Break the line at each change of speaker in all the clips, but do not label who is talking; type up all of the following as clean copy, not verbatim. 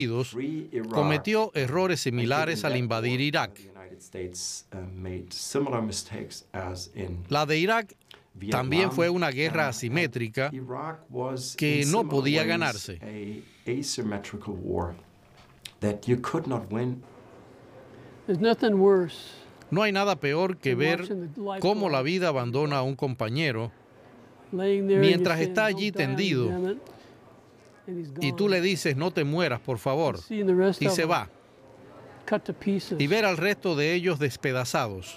cometió errores similares al invadir Irak. La de Irak también fue una guerra asimétrica que no podía ganarse. No hay nada peor que ver cómo la vida abandona a un compañero mientras está allí tendido y tú le dices no te mueras por favor y se va, y ver al resto de ellos despedazados.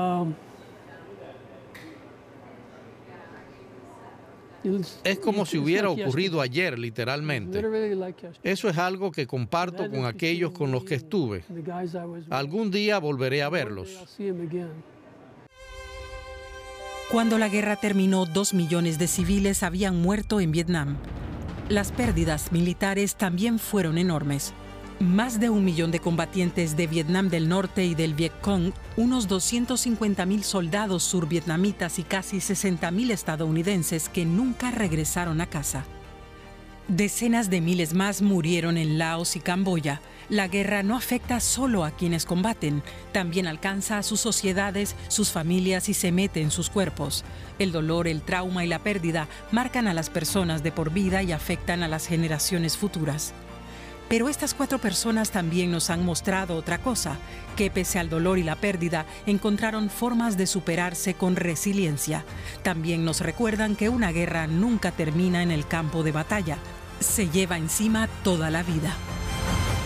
Es como si hubiera ocurrido ayer, literalmente. Eso es algo que comparto con aquellos con los que estuve. Algún día volveré a verlos.
Cuando la guerra terminó, 2 millones de civiles habían muerto en Vietnam. Las pérdidas militares también fueron enormes. Más de 1 millón de combatientes de Vietnam del Norte y del Vietcong, unos 250.000 soldados survietnamitas y casi 60.000 estadounidenses que nunca regresaron a casa. Decenas de miles más murieron en Laos y Camboya. La guerra no afecta solo a quienes combaten, también alcanza a sus sociedades, sus familias y se mete en sus cuerpos. El dolor, el trauma y la pérdida marcan a las personas de por vida y afectan a las generaciones futuras. Pero estas 4 personas también nos han mostrado otra cosa, que pese al dolor y la pérdida, encontraron formas de superarse con resiliencia. También nos recuerdan que una guerra nunca termina en el campo de batalla, se lleva encima toda la vida.